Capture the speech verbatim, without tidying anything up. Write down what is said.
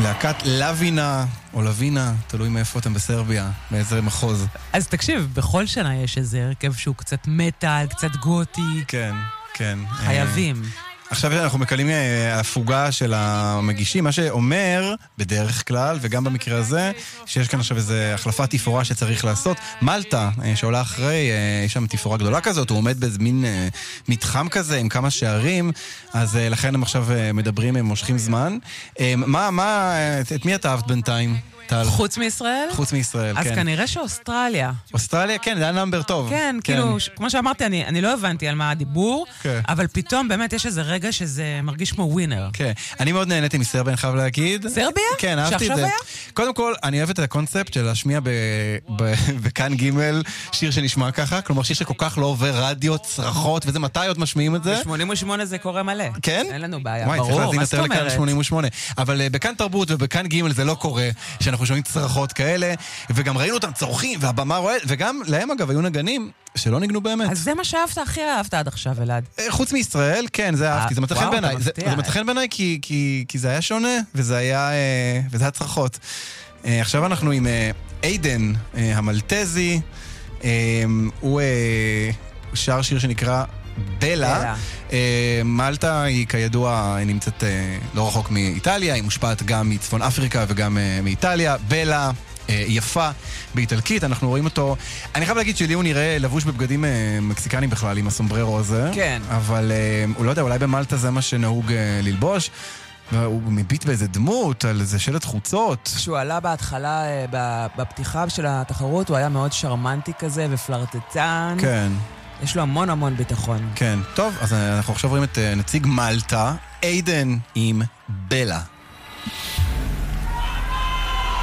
להקת לווינה, או לווינה, תלוי מאיפה אתם בסרביה, באיזה מחוז. אז תקשיב, בכל שנה יש איזה הרכב שהוא קצת מטל, קצת גותי. כן, כן. חייבים. עכשיו אנחנו מקלים הפוגה של המגישים, מה שאומר, בדרך כלל, וגם במקרה הזה, שיש כאן עכשיו איזו החלפת תפאורה שצריך לעשות. מלטה, שעולה אחרי, יש שם תפאורה גדולה כזאת, הוא עומד באיזה מין מתחם כזה, עם כמה שערים, אז לכן הם עכשיו מדברים, הם מושכים זמן. מה, מה, את מי את אהבת בינתיים? חוץ מישראל? חוץ מישראל, כן. אז כנראה שאוסטרליה. אוסטרליה, כן, זה היה נאמבר טוב. כן, כאילו, כמו שאמרתי, אני לא הבנתי על מה הדיבור, אבל פתאום באמת יש איזה רגע שזה מרגיש כמו ווינר. כן, אני מאוד נהניתי מסרביה, אני חייב להגיד. סרביה? כן, אהבתי את זה. קודם כל, אני אוהב את הקונספט של להשמיע בכאן ג' שיר שנשמע ככה, כלומר שיר שכל כך לא עובר רדיו, צרחות, וזה מתי עוד משמיעים את זה? ב-שמונים ושמונה זה קורה מלא. כן? אין לנו בעיה, וואי, ברור, מה זאת אומרת? לכאן שמונים ושמונה. אבל בכאן תרבות ובכאן ג' זה לא קורה, שאנחנו שומעים צרחות כאלה, וגם ראינו אותם צורכים, והבמה רואה, וגם להם אגב היו נגנים שלא ניגנו באמת. אז זה מה שאהבת, הכי אהבת עד עכשיו, אלעד. חוץ מישראל, כן, זה אהבתי. זה מתחן בעיניי. זה מתחן בעיניי כי זה היה שונה, וזה היה צרחות. עכשיו אנחנו עם איידן המלטזי, הוא שר שיר שנקרא בלה. מלטה היא כידוע נמצאת לא רחוק מאיטליה, היא מושפעת גם מצפון אפריקה וגם מאיטליה. בלה יפה באיטלקית, אנחנו רואים אותו, אני חייב להגיד שלי הוא נראה לבוש בבגדים מקסיקנים בכלל עם הסומבררו הזה, כן, אבל הוא לא יודע, אולי במלטה זה מה שנהוג ללבוש, והוא מביט באיזה דמות על איזה שלט חוצות. כשהוא עלה בהתחלה בפתיחה של התחרות הוא היה מאוד שרמנטי כזה ופלרטטן. כן, יש לו המון המון ביטחון. כן, טוב, אז אנחנו עכשיו רואים את נציג מלטה, איידן עם בלה.